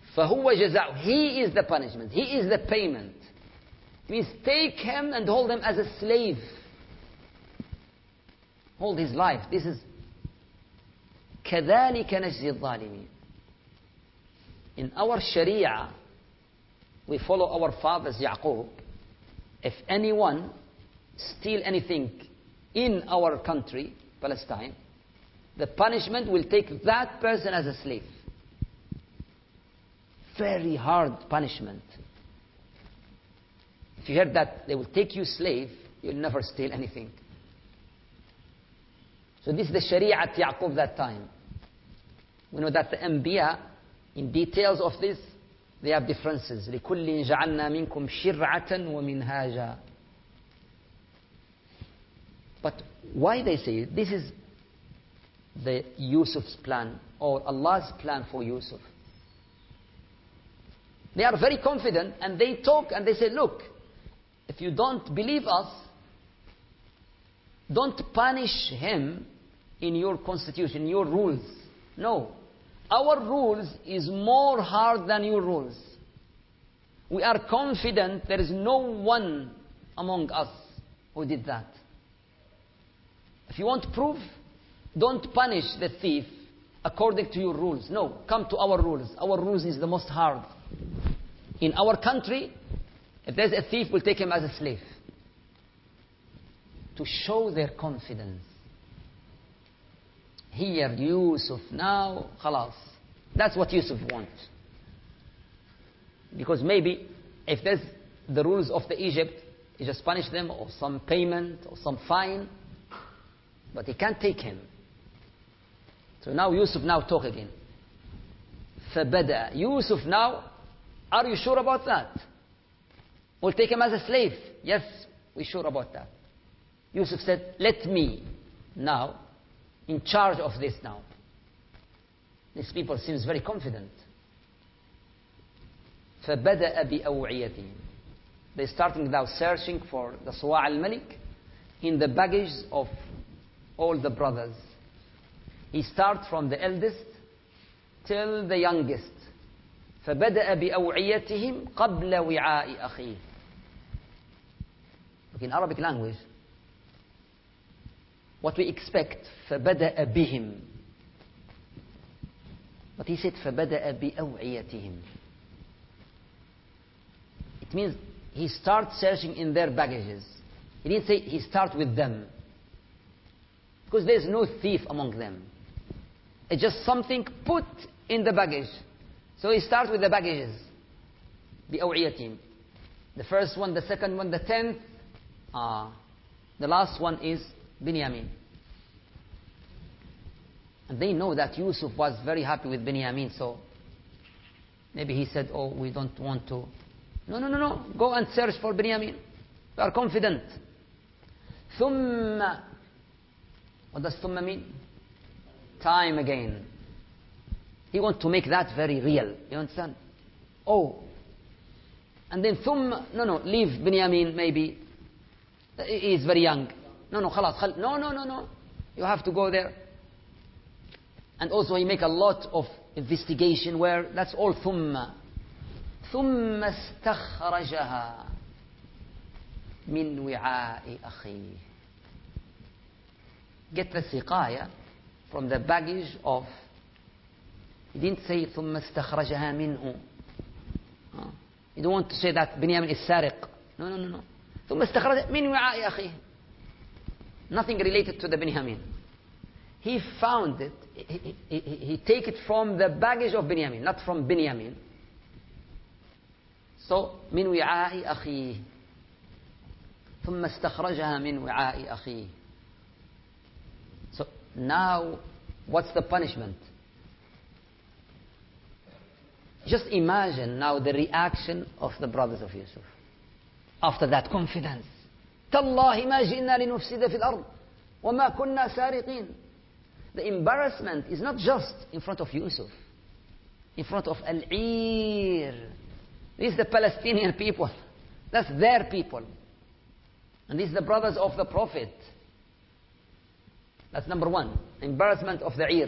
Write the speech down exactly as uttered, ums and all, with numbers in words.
فَهُوَ جَزَاءُ. He is the punishment. He is the payment. It means take him and hold him as a slave. Hold his life. This is كَذَلِكَ نَجْزِي الظَّالِمِينَ. In our Sharia, we follow our fathers Yaqub. If anyone steal anything in our country, Palestine, the punishment will take that person as a slave. Very hard punishment. If you heard that they will take you slave, you'll never steal anything. So this is the Sharia at Yaqub that time. We know that the Anbiya, in details of this, they have differences. لِكُلٍّ جَعَلْنَا مِنْكُمْ شِرْعَةً وَمِنْهَاجًا. But why they say it? This is the Yusuf's plan, or Allah's plan for Yusuf. They are very confident, and they talk and they say, look, if you don't believe us, don't punish him in your constitution, your rules. No. Our rules is more hard than your rules. We are confident there is no one among us who did that. If you want proof, don't punish the thief according to your rules. No, come to our rules. Our rules is the most hard. In our country, if there's a thief, we'll take him as a slave. To show their confidence. Here, Yusuf, now, khalas. That's what Yusuf wants. Because maybe, if there's the rules of the Egypt, he just punish them, or some payment, or some fine. But he can't take him. So now Yusuf now talk again. فَبَدَأَ. Yusuf now, are you sure about that? We'll take him as a slave. Yes, we're sure about that. Yusuf said, let me now in charge of this now. These people seems very confident. فَبَدَأَ بِأَوْعِيَتِهِمْ. They're starting now searching for the Suwa' al-Malik in the baggage of all the brothers. He starts from the eldest till the youngest. فَبَدَأَ بِأَوْعِيَتِهِمْ قَبْلَ وِعَاءِ أَخِيهِ. Look, in Arabic language, what we expect, فَبَدَأَ بِهِمْ. But he said, فَبَدَأَ بِأَوْعِيَتِهِمْ. It means he starts searching in their baggages. He didn't say he starts with them. Because there's no thief among them. It's just something put in the baggage. So he starts with the baggages. بِأَوْعِيَتِهِمْ. The first one, the second one, the tenth. Ah, the last one is Binyamin. And they know that Yusuf was very happy with Binyamin, so maybe he said, oh, we don't want to. No, no, no, no. Go and search for Binyamin. We are confident. ثُمَّ. What does ثُمَّ mean? Time again. He wants to make that very real. You understand? Oh. And then ثُمَّ. No, no. Leave Binyamin maybe. He is very young. No, no, خلاص, خل... No, no, no, no. You have to go there. And also he make a lot of investigation where that's all ثُمَّ. ثُمَّ اسْتَخْرَجَهَا مِنْ وِعَاءِ أَخِيهِ. Get the siqaya from the baggage of. He didn't say ثُمَّ اسْتَخْرَجَهَا مِنْهُ. You don't want to say that Binyamin is sariq. No, no, no, no. ثُمَّ اسْتَخْرَجَهَا مِنْ وِعَاءِ أَخِيهِ. Nothing related to the Binyamin. He found it. He, he, he, he take it from the baggage of Binyamin, not from Binyamin. So, من وعاء أخيه. ثم استخرجها من وعاء أخيه. So, now, what's the punishment? Just imagine now the reaction of the brothers of Yusuf. After that confidence. تالله ما جئنا لنفسد في الأرض وما كنا سارقين. The embarrassment is not just in front of Yusuf. In front of Al-Ir. These are the Palestinian people. That's their people. And these are the brothers of the Prophet. That's number one. Embarrassment of the Ir.